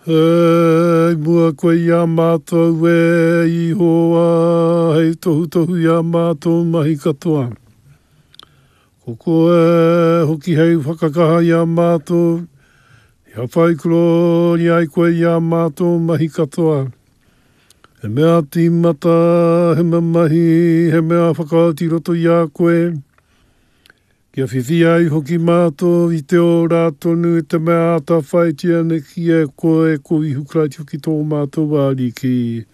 Hei mua koe ia mātou e i hoa, hei tohu tohu ia mātou mahi katoa. Ko koe hoki hei whakakaha ia mātou, ia whai kuro ni ai koe ia mātou mahi katoa. He mea tīmata, he mea mahi, he mea whakauti roto ia koe. Kia whiwhi ai hoki mātou i te ora tonu te mea ata whaitia ne ki e koe ko i hukraiti hoki tō mātou wāri ki